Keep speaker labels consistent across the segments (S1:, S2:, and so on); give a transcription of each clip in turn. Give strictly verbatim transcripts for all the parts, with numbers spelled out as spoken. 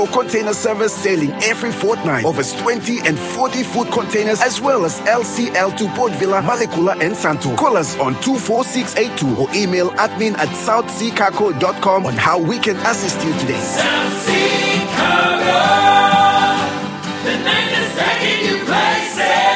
S1: Container service sailing every fortnight. Offers twenty and forty food containers as well as L C L to Port Villa, Malekula and Santo. Call us on two four six eight two or email admin at south sea cargo dot com on how we can assist you today.
S2: South Sea Cargo, the name that's taking you places.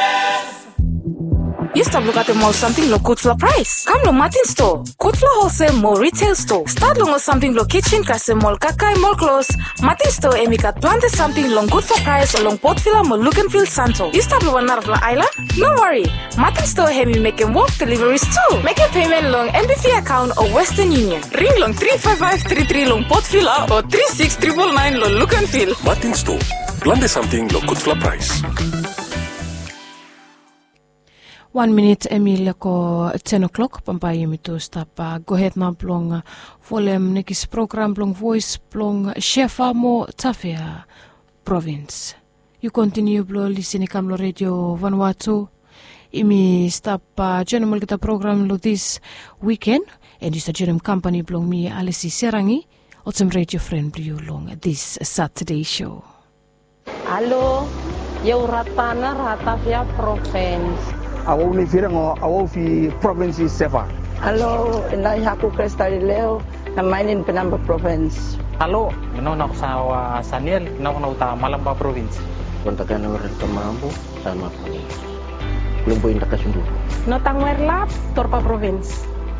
S3: You stop look at the mall something lo good floor price. Come lo Martin store. Good floor wholesale mall retail store. Start long or something lo kitchen kase mall kakai mall close. Martin store emikat plante something long good for price along Port Villa mall look and feel Santo. You stop lo one of la island? No worry. Martin store hemi make them walk deliveries too. Make a payment long M B F account or Western Union. Ring long three five five three three long Port Villa or three six nine nine lo look and feel.
S4: Martin store. Plante something lo good for price.
S5: One minute Emil ko ten o'clock pampayi mi to stop uh, go ahead na plong uh, folem nekis program plong voice plong shefa mo Tafea province. You continue blo listening kam lo radio Vanuatu. Imi stop uh, general kita program lo this weekend and you general company plong mi Alessi Serangi or some radio friend blu long this Saturday show.
S6: Hello, eu ratana Ratafia province.
S7: Awo mi firengo awo fi province sefa.
S6: Hello, inay haku Cristalileo na mainin Penamba province.
S8: Hello, no na sa Saniel, no na uta Malamba province.
S9: Kontakan na rin Tamambo sama po. Lumbo yung nakasunod.
S6: No Tangwerlap, Torpa province.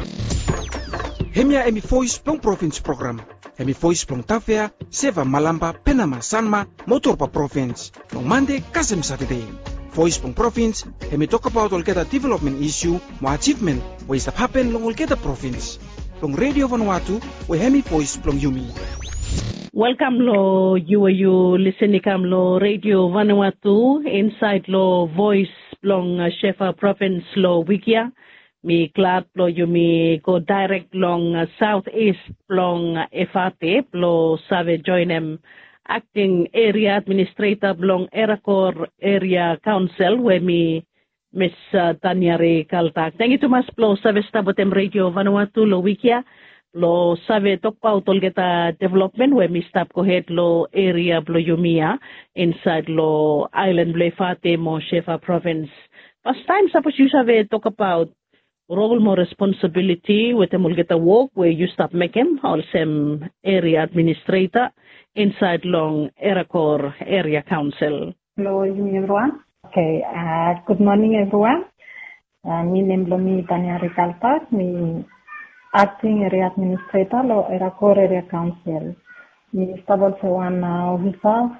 S10: Hemia emi voice plong province program. Hemi voice plong Tafea, Seva Malamba, Penama, Sanma, Motorpa province. Long Monday, Kasem Saturday. Voice from province, and we talk about Olgeta development issue, more achievement, what is that happen long Olgeta province. Long Radio Vanuatu, we hemi voice from Yumi.
S11: Welcome lo, you are you listening kam lo Radio Vanuatu, inside lo voice long uh, Shefa province lo Wikia. Me glad lo Yumi go direct long uh, southeast long uh, Efate, lo save join them. Acting Area Administrator belong Eracor Area Council where me Miss uh, Tanyari Kaltak. Thank you too much Plo Save Stabotem Radio Vanuatu lo wikia lo Save Tokpa Utolgeta Development where me stop ko head lo area blo Yumia inside lo Island Blefate mo Shefa Province. First time suppose you Save talk about role more responsibility with the Mulgeta work where you stop making all same area administrator inside long Eracor Area Council.
S12: Hello, everyone. Okay, uh, good morning, everyone. Uh, my name is Lomi Tanya Rikalta. Me acting area administrator lo Eracor Area Council. Me stable for one uh, officer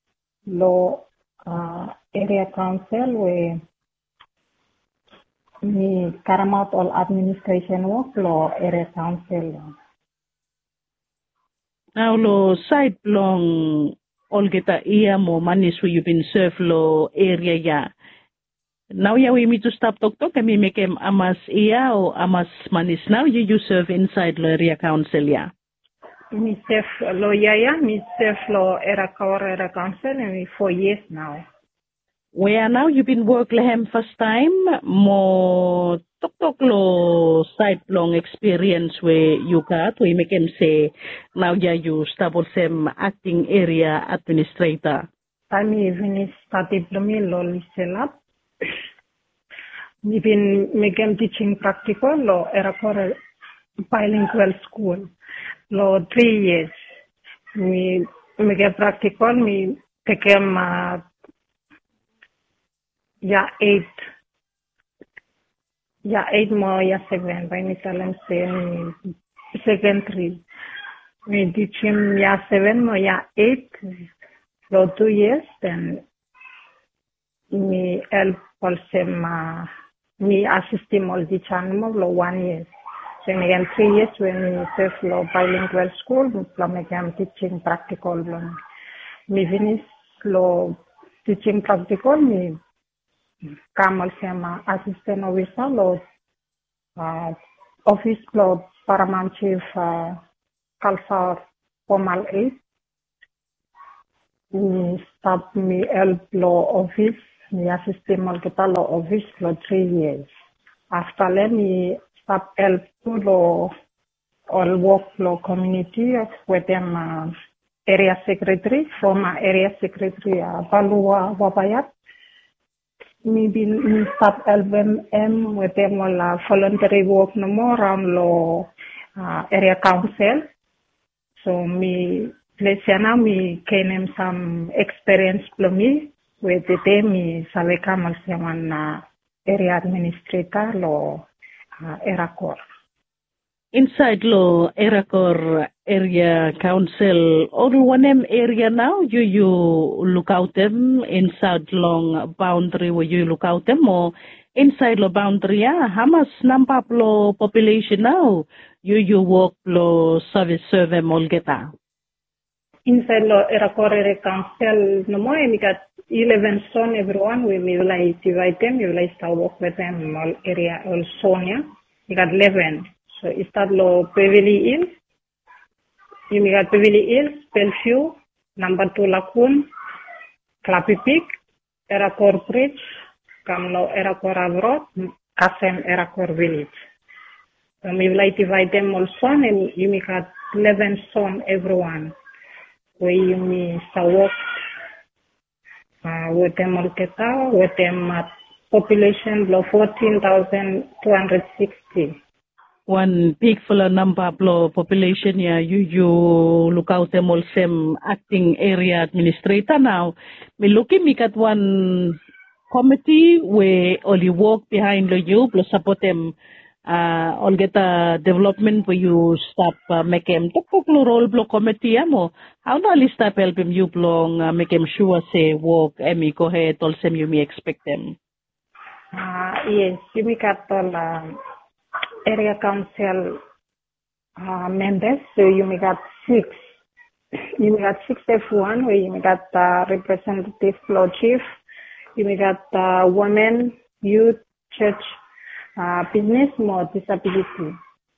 S12: lo uh, Area Council where me carry out all administration work lo Area Council.
S11: Now lo side long Olgeta iya mo manis where you've been served lo area ya. Now ya we need to stop talk talk and we make him amas iya or amas manis. Now you you serve inside lo area council ya.
S12: Me serve lo ya ya me serve lo Eracor Area Council and me four years now.
S11: Where now you've been work lehem first time mo tok tok lo side long experience where you got we make him say now yeah you stable sem acting area administrator.
S12: Time even started me lo listen up. Me been make him teaching practical lo Eracor bilingual school lo three years. Me make practical me take him uh, yeah eight. Yeah, eight more, yeah, seven. By me salam saying secondary. Me teach him, yeah, seven more, yeah, eight. So two years, then me help also uh, me assist him all the channel lo one year. So me again three years when me serve lo bilingual school, me again teaching practical. Me finish lo teaching practical, me Kamal Sema assistant officer lo uh, office lo paramount chief uh, Kalsar formal eight. Me stop me help lo office me assistant mal kita lo office lo three years. After that me stop help to lo all work lo community with them uh, area secretary, former area secretary uh, Balua Wabayat. Me bin in start L M M with them all uh, voluntary work no more around law uh, area council. So me let's say now me gain some experience for me with the day me save kamal sewan uh, area administrator law uh, Eracor.
S11: Inside law Eracor area council, all one M area now, you you look out them inside long boundary where you look out them or inside the boundary, yeah, how much number of population now? You you work lo service survey molgeta.
S12: Inside lo Eracor area council no more we got eleven son everyone we will like divide them, we will like start work with them all area all Sonia. We got eleven. So it start lo Beverly Hills, you got Beverly Hills, Bellevue, number two Lacoon, Clappy Peak, Eracor Bridge, Kamlo Eracor Road, Kasem Eracor Village. So we like divide them all son and you got eleven son everyone. Where you may work uh, with them all keta, with them uh, population lo fourteen thousand two hundred sixty.
S11: One big full number of population, yeah, you, you look out them all same acting area administrator now. Me looking me at one committee where only work behind the you, plus support them, uh, all get a development where you stop, uh, make them, took role block committee, amo. How do I stop help them you long, uh, make them sure say work, emi, go ahead, all same you may expect them.
S12: Uh, yes, you make up all, um, area council uh, members, so you may got six. You may got six F one, where you may got uh, representative floor chief, you may got uh, women, youth, church, uh, business, more disability.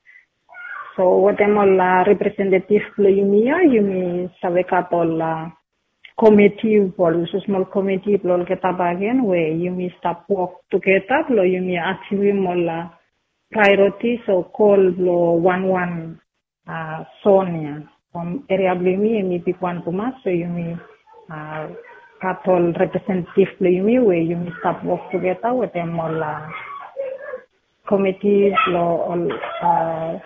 S12: So what them all uh, representative floor you may, you may save up all uh, committee, all so small committee, all get up again, where you may start work together, or you may achieve all uh, priority, so call blow one one uh Sonia from area blimi and me pick one puma, so you may uh cattle representative blimi where you may start work together with them all uh, committees all uh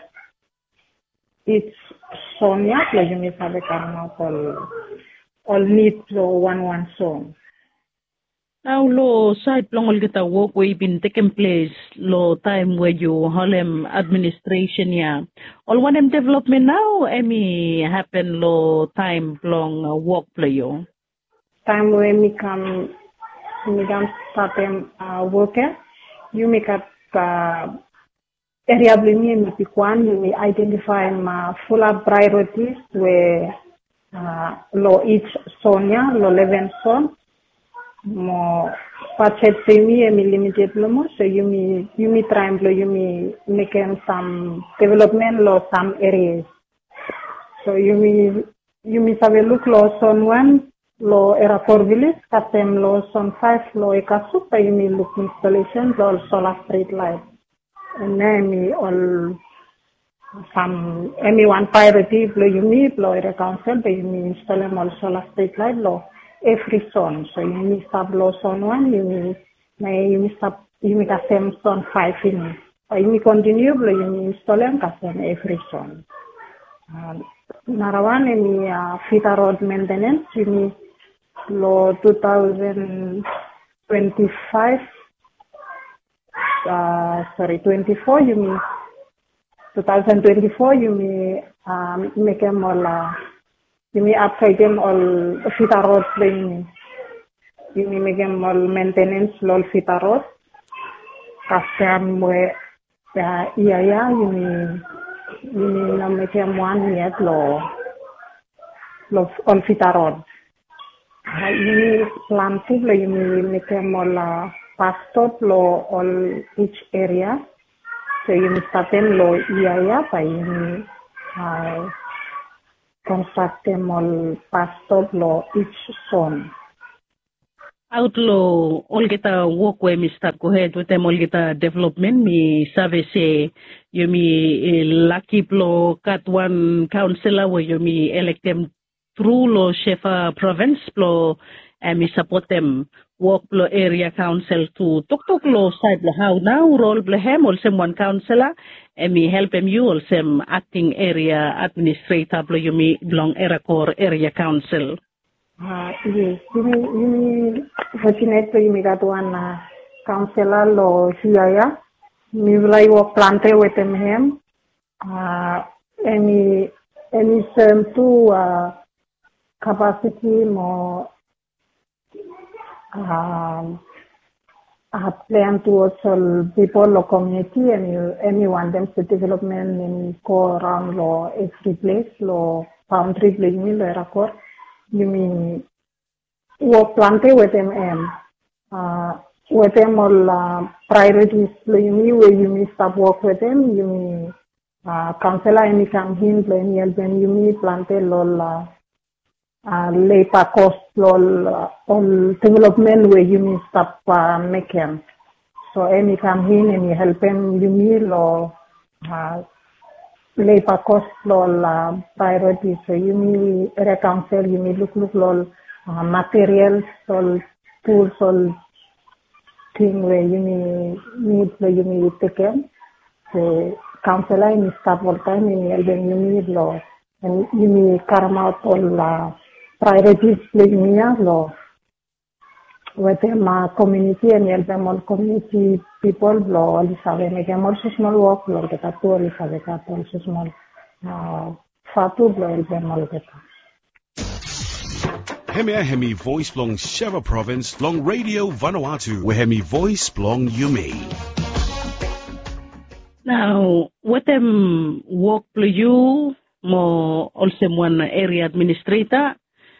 S12: it's Sonia, so you may have a karma all all need blow one one song.
S11: Now, lo side long all get a work we been taking place, lo time where you Harlem administration ya. All one them development now, any happen lo time long work play yo.
S12: Time when me come, me come start them uh, worker, you make up uh, area blame me pick one, you may identify my full of priorities where uh, lo each Sonia, lo eleven son. More budget semi and limited no so you may you may try and you may make some development law some areas. So you may you may have a look law on one law era four village, custom law on five law ekasu, you may look installation law solar street light. And then all some any one priority you may law era council, but you may install them all solar street light law. Every son, so you may stop low son one, you may, may you may stop, you may have same son five in. Or you may continue, but you may install them custom every son. Narawan any uh, Fita road maintenance, you may low two thousand twenty-five, uh, sorry, twenty-four, you may, two thousand twenty-four, you may um, make them all. Uh, You may upgrade them all Fita road playing. You may make them all maintenance all Fita road. Custom where yeah yeah you may you may make them one yet low low all Fita road. You may plan to you may make them all uh, pass stop low all each area. So you may start them low yeah yeah by you may uh, construct them all past stop law each zone.
S11: Outlaw all get a walkway me start go ahead with them all get a development me service you me lucky blow cut one councillor where you me elect them through lo Shefa province lo and we support them work lo area council to tok tok lo side lo how now role blo hem also one councillor and we help him you also acting area administrator blo you me belong era core area council.
S12: Ah, yes, ini ini fortunate to imi katuan na councillor lo siaya. Mi vilai work plante with him him. Ah, any any sem to uh, capacity mo um uh, plan towards all people lo community and you, anyone them to development in go around lo every place lo boundary playing lo era you mean work plante with them and uh with them all uh, priorities you mean where you mean stop work with them you mean uh councillor any come in plan you then you mean plante lol uh, uh labor cost lol uh, all development where you mean stop uh, make them so any come in and you help them you mean lo uh labor cost lol uh, priorities so you mean council you mean look look lol uh, materials all tools all thing where you mean need where you mean take care so councillor in stop all time and you then you mean law and you mean carry out all uh, priorities like me law with them uh, community and help them all community people law all sabe make them also small work law that to all sabe that also small uh, fatu law help them all that
S13: Hemi Hemi Voice Blong Sheva Province Long Radio Vanuatu where Hemi Voice Blong Yumi.
S11: Now, what them work for you, more also one area administrator,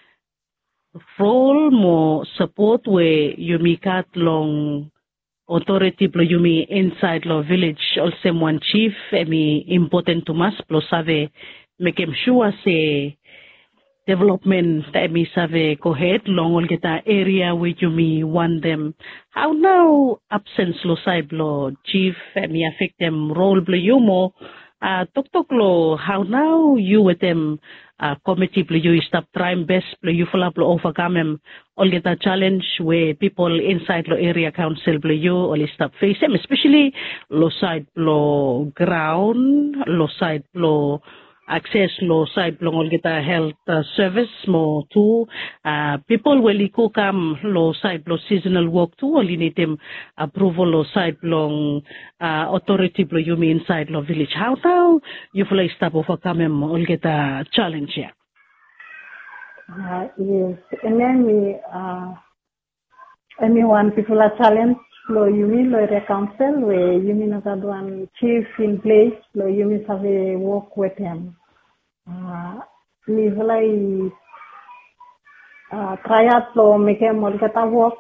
S11: role more support where you make at long authority for you me inside the village, also one chief, emi important to us, plus have make him sure say development that me save go ahead long all get a area where you me want them. How now absence lo side lo chief me affect them role blo you more uh tok tok lo how now you with them uh committee blo you stop trying best blo you full up lo overcome them all get a challenge where people inside lo area council blo you all stop face them especially lo side blo ground lo side blo access lo side long kita health uh, service mo too uh, people will ko kam lo side lo seasonal work too only need them approval lo side long uh, authority blo you mean inside lo village how now you feel stop overcome all kita challenge here
S12: uh, yes and then we uh anyone people are challenge lo you mean lo area council where you mean as one chief in place lo you mean have a work with him uh we like uh try out lo make him all get a work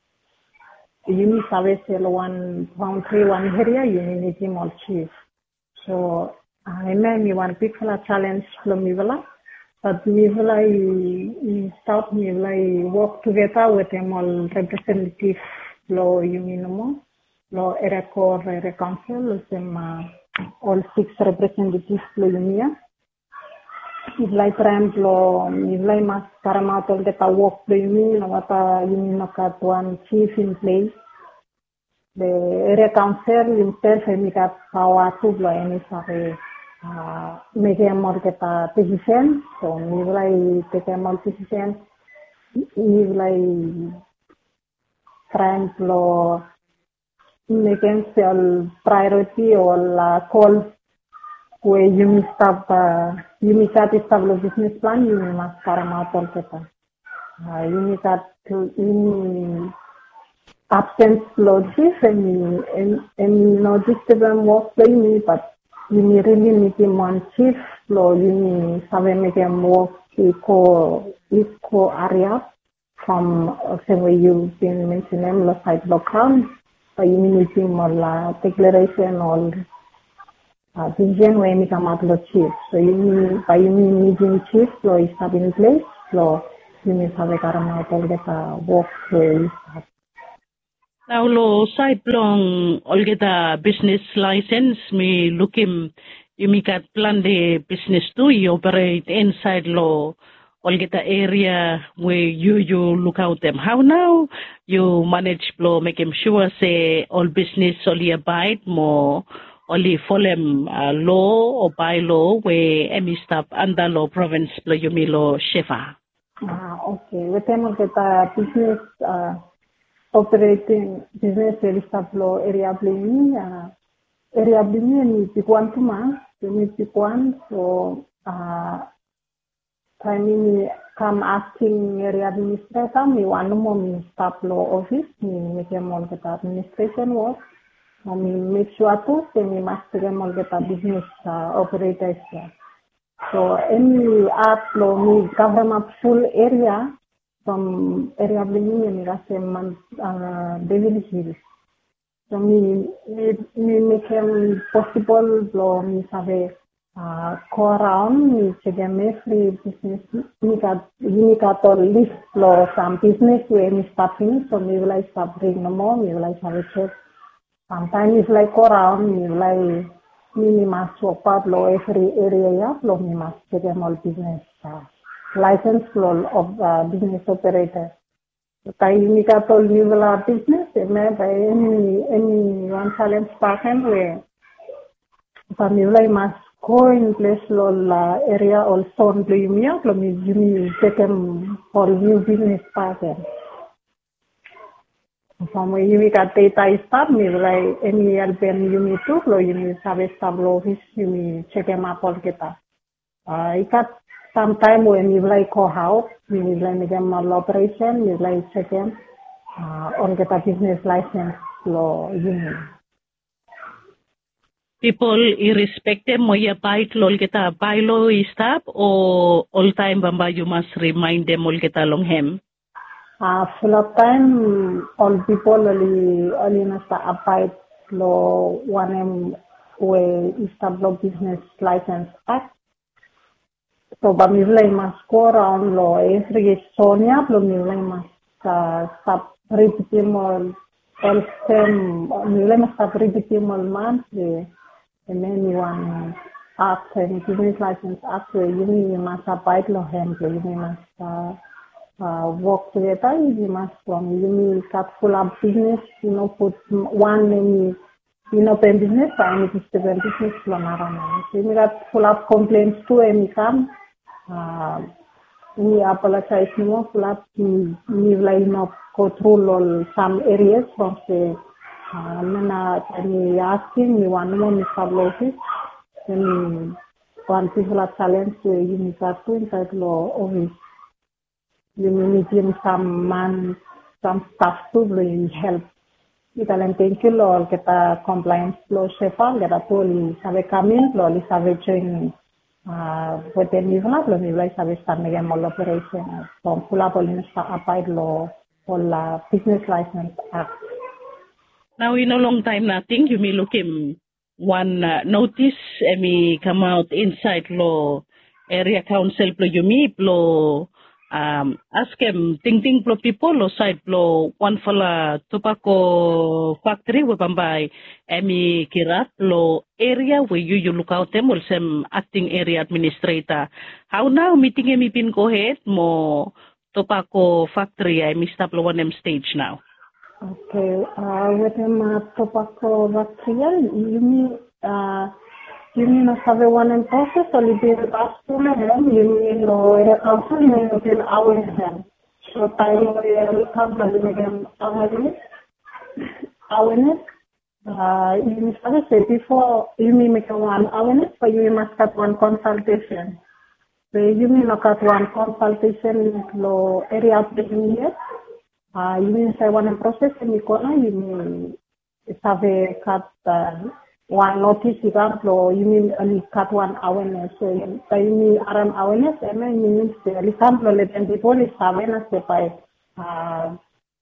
S12: you mean have a one boundary one area you mean him all chief so I mean me one people are challenge lo me wala but we like start me like work together with him all representative lo you mean mo lo area core area council lo sema all six representatives lo yumia if like ramp lo if like mas karamato de ta work lo yumi no ata yumi no one chief in place the area council himself he got power to lo any sare uh make him more get a decision so we like take a more decision we like friend lo making sell priority or la call where you must have uh, you must have established business plan you must karama tol keta uh, you must have to in absence logic and and and no disturb work play me but you need really need one chief lo you need have make them work eco eco area from uh, where you've been mentioning the site local, uh, you need to more declaration or uh, vision where you come out the chief. So you need by you need meeting chief, so is have in place, so you need have a karama to get a work where you start.
S11: Now lo site long all get a business license me look him you make a plan the business too you operate inside lo all get the area where you you look out them. How now you manage to make them sure say all business only abide more only follow them uh, law or by law where any stuff under law province blow you me law shefa.
S12: Ah, okay. We temo get the business uh, operating business area stuff law area bling uh, area bling ni pikuan tuma ni pikuan so uh, time ini come asking area administrator mi one more mi staff law office mi make all get administration work mi make sure to say mi master all get business uh, operators. So any art law me cover up full area from area bringing me rasem uh, Devil Hills. So me me me make him possible law me save uh, go around me check me free business me got me got all list law some business where me starting so me will I start bring no more me will I have a check. Sometimes it's like go around me will I me must swap out law every area law me must check them all business uh, license law of uh, business operator. Kaya me got all me will our business me by any any one challenge pattern where but me will I must go in place law uh, area also on blue me out law me me check them all new business pattern. From where you got data start, me like any album you need to, lo you need service tableau office, you need check them up all get up. Uh, I got some time when you like call house, you need like make them all operation, you like check them, uh, on get a business license, lo you need.
S11: People irrespective mo ya bite lol kita by law stop or all time bamba you must remind them all kita long hem.
S12: Uh, full of time, all people only only nasta abide law one m way establish business license act. So, but me like must go around law every Sonia, but me like must uh, stop repeating all all same. Me like must stop repeating all monthly, and then you want act and business license act where you must abide law handle, you must. Uh, Uh, work together, you must from you need cut full of business, you know, put one name, you know, pen business, and it is the business from around. So you got full of complaints too, and you come, uh, we apologize more, full of, you like, you know, go through all some areas from the, uh, and you asking, you want more Mister Office, then one people are challenged to you need to inside law office. You need some man, some stuff to really help. You can thank you, Lord, get a compliance law shefa, get a police, have a come in, law, is have a training. Uh, but then you have to realize have a standing again all operation. From full up all in applied law, all uh, business license act.
S11: Now, in a long time, nothing, you may look him one uh, notice, and me come out inside law, area council, you me, blow. Um, ask him, ting ting plo people lo side plo one fala tobacco factory we bambay emi kirat lo area where you you look out them will some acting area administrator. How now meeting emi pin go ahead mo tobacco factory I missed up lo one em stage now.
S12: Okay, uh, with him uh, tobacco factory you mean uh. You mean have one in process or you did last two million, you mean no council, you mean within our hand. So time will come and again awareness. Awareness. Uh you must say before you mean make one awareness, but you must have one consultation. So you mean look at one consultation law area of the year. Uh you mean say one in process and you mean have a cut uh, one notice you can't flow, you mean only cut one awareness. So you mean aram awareness, and then you mean the example let and people is awareness by uh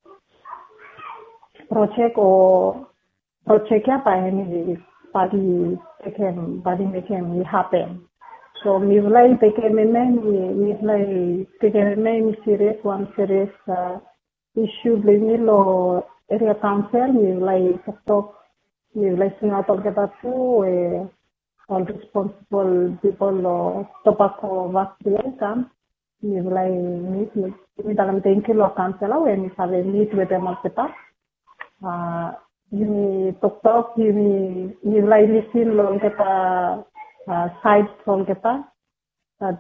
S12: project or project by any party became body became happen. So me like became a man, me like became a man serious one serious uh, issue bring law area council, me like talk. We listening out of that too, all responsible people of tobacco factory come. mi like meet mi dalam tengki lo kansela we mi sabe meet with them all kita ah mi tok tok mi mi like listen lo kita side song kita at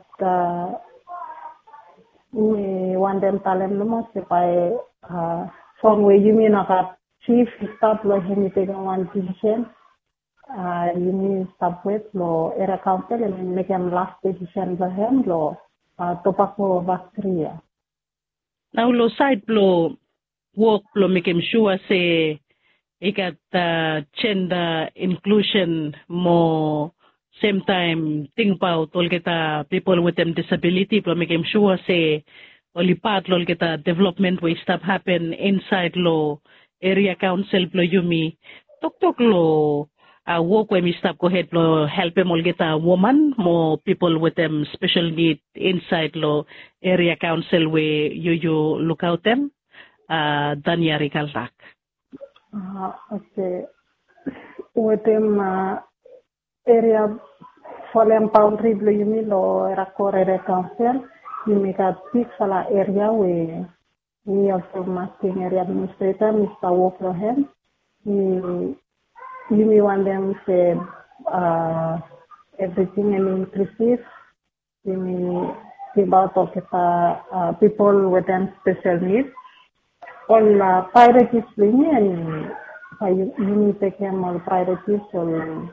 S12: mi one them talem lo mo sepai song we you mean aka chief stop lo hemi take one decision uh, you mean stop with lo era council and make him last decision for him lo uh, topak mo bacteria.
S11: Now lo side lo work lo make him sure say ikat uh, gender inclusion mo same time think about all kita people with them disability lo make him sure say only part lo kita development we stop happen inside lo area council lo yumi tok tok lo uh, work when we stop go ahead lo help them all get a woman more people with them special need inside lo area council where you you look out them uh Danyari Kaltak.
S12: Uh, okay. With them uh, area for them boundary lo yumi lo era core area council yumi ka pick sala area where we also masking area administrator Mister Wolfram he you may want them say uh, everything and inclusive. You may think about uh, people with them special needs. All uh, priorities and uh, you, you need to take them all priorities or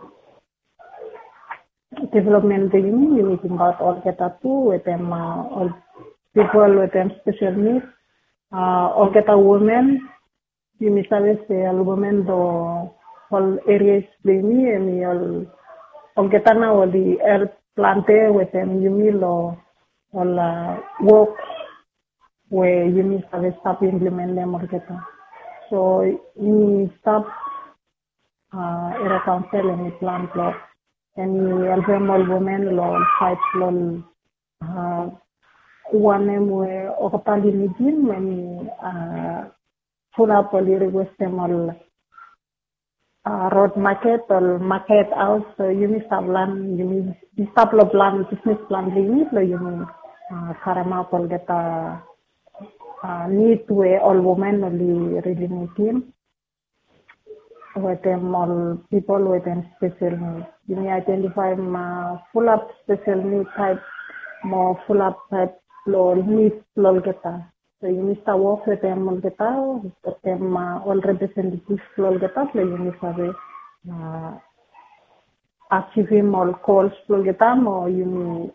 S12: development. You need you need to think about all get too with them uh, all people with them special needs. Uh, all get a women. You may say a woman do all areas plini and all all getana all the air plante with them you mean all all uh, work where you need to stop implement them all geta. So you stop uh era council and plan law and you help them all women law fight law uh one name where okapali nijin when uh full up all the request them all Uh, road market or market house, so you need to plan, you need to plan business plan limit, so you need karama pol geta need way all women only really need him with them all people with them special needs. You need identify ma full up special need type, more full up type low need low geta. So you need to work with them all geta, with them uh, all representatives all geta, so you need to uh, achieve all calls all geta, or you need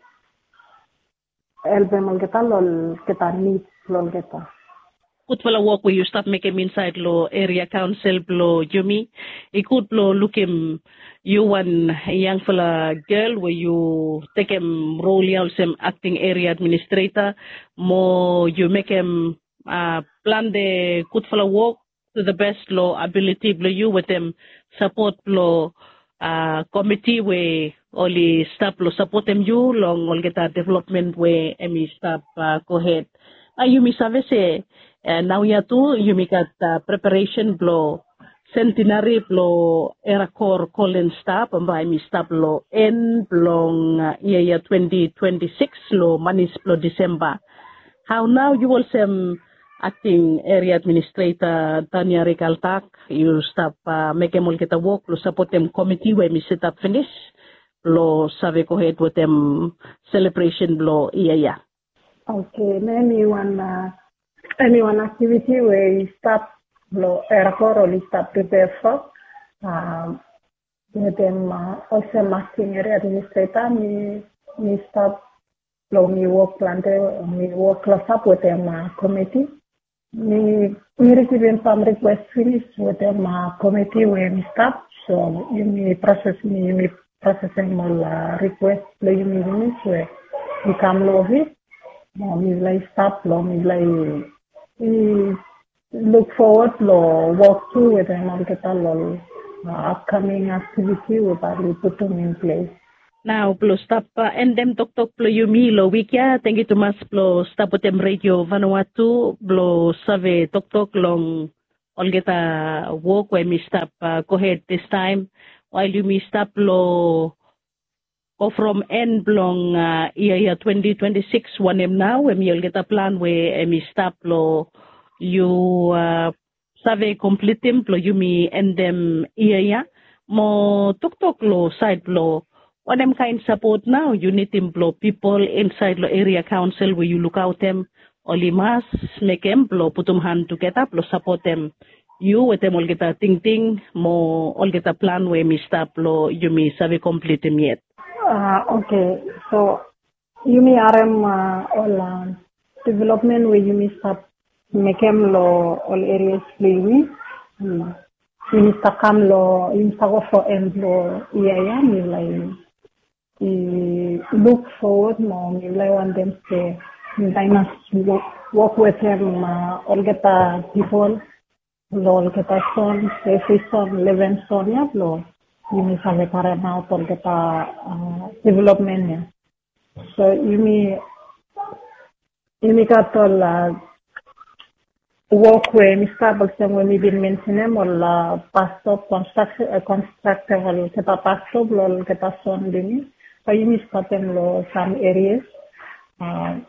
S12: help them all geta, all geta needs all geta.
S11: Could well work where you start making inside lo area council lo Jumi. It could lo look him you one young fella girl where you take him role also acting area administrator more you make him uh plan the good fella work to the best lo ability lo you with them support lo uh committee where only stop lo support them you long all get a development where emi stop uh, go ahead. Uh, you miss say uh, now you too you make a uh, preparation blow centenary blow era core Colin stop and by me stop lo en blong uh, year twenty twenty-six lo manis blow December. How now you will say um, acting area administrator Tanya Rikaltak you stop uh, make them all get a work lo support them committee where me set up finish lo save go ahead with them celebration blow yeah yeah.
S12: Okay, anyone, uh, anyone activity where you start, lo airport or you start prepare for, um, with them uh, also marketing area administrator, me, me start, lo me work plan, me work close up with them uh, committee, me, me receive some request finish with them uh, committee where me start, so you me process me, me processing all uh, request, lo you me finish where you come love it. We like stop long, we like we look forward to walk through with them all get all upcoming activity we probably put them in place.
S11: Now, plo stop uh, and them tok tok plo yumi lo wikia thank you to mas plo stop with them radio Vanuatu plo save tok tok long all get a walk where me stop uh, go ahead this time while you me stop lo ko from end blong uh, year twenty twenty-six one em now em yel get a plan we em stop lo you uh, survey complete them lo you me end them year mo tuk tuk lo side lo what them kind support now you need them lo people inside lo area council where you look out them only mas make them lo putum hand together lo support them you with them all get a ting ting mo all get a plan where me stop lo you me survey complete them yet.
S12: Uh, okay, so you may R M uh, all uh, development where you may start make them lo all areas play um, you may start come lo you may start go for end lo yeah yeah me like look forward more me like want them to I must work, work with them uh, all get the people lo all get the son every son eleven son yeah lo you may have a current out or get a uh, development yeah. So you may you may got all uh, work where me start but when we been mentioning or uh, past up construction uh, construct or get a past up or get a son doing so you may start in lo some areas uh,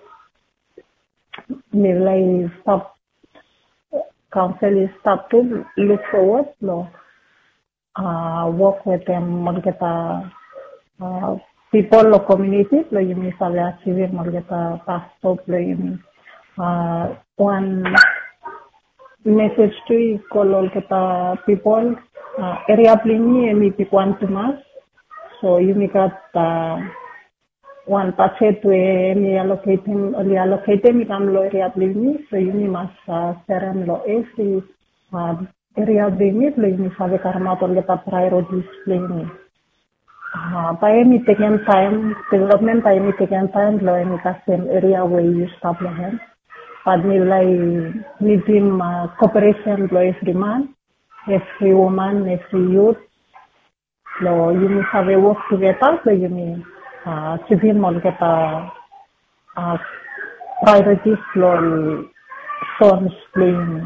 S12: maybe like stop council is start to look forward lo Uh, work with them, magkita uh, people or community, lo yung sabi achieve magkita past stop lo yung uh, one message to call all kita people uh, area plini emi pikwan tumas, so you got uh, one budget to emi allocate him, only allocate him ikam lo area plini, so you must uh, seren lo esi uh, area bini play ni sabe karma to get priorities play ni ah by me taking time development by me taking time lo ni custom area where you stop lo hen but me like need him uh, cooperation lo every man every woman every youth lo you need have work together so you need ah civil mo get uh, priorities lo sons play ni.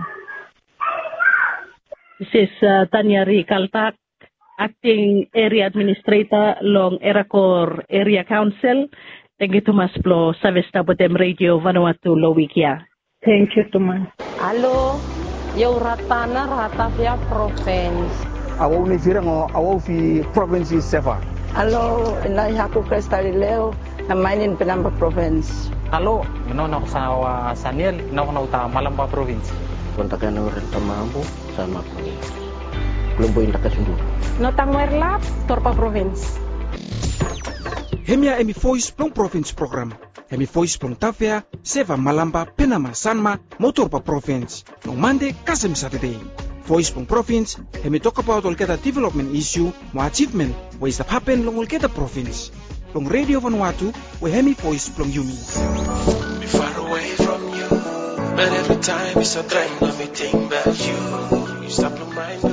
S11: This is uh, Tanya Rikaltak, Acting Area Administrator long Eracor Area Council. Thank you to Mas Plo, Service Tabotem Radio Vanuatu Lowikia.
S12: Thank you to my.
S14: Hello, yo ratana ratavia province.
S7: Awo ni firang o awo fi province sefa.
S6: Hello, inay ako Cristalileo, na mainin Penamba Province.
S8: Hello, no no sa Saniel, no no ta Malamba Province.
S9: Kontakan orang Tamambu sama Kelumbu Indah Kasundu.
S14: Notang Merlap, Torpa Province.
S10: Hemia emi Voice Plong Province program. Hemi Voice Plong Tafea, Seva Malamba, Penama, Sanma, Motorpa Province. No Monday, Kasem Saturday. Voice Plong Province, hemi talk about all get development issue, mo achievement, ways that happen long all get province. Long Radio Vanuatu, we hemi Voice Plong Yumi.
S2: Be far away from you. But every time it's a dream, let me think about you. You stop your mind.